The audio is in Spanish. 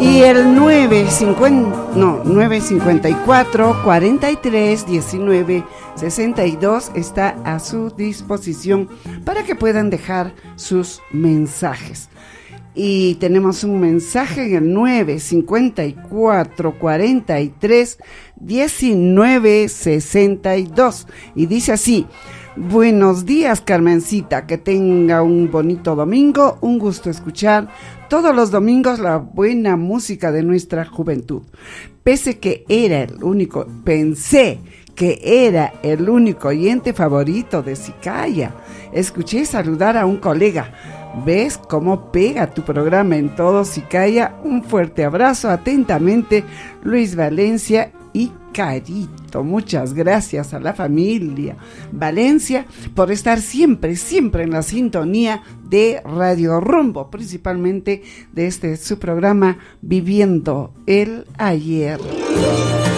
Y el 954 43 19 62 está a su disposición para que puedan dejar sus mensajes. Y tenemos un mensaje en el 954 43 19 62 y dice así: buenos días, Carmencita, que tenga un bonito domingo, un gusto escuchar todos los domingos la buena música de nuestra juventud. Pensé que era el único oyente favorito de Sicaya. Escuché saludar a un colega. ¿Ves cómo pega tu programa en todo Sicaya? Un fuerte abrazo, atentamente, Luis Valencia y Carito. Muchas gracias a la familia Valencia por estar siempre en la sintonía de Radio Rumbo, principalmente de su programa Viviendo el Ayer.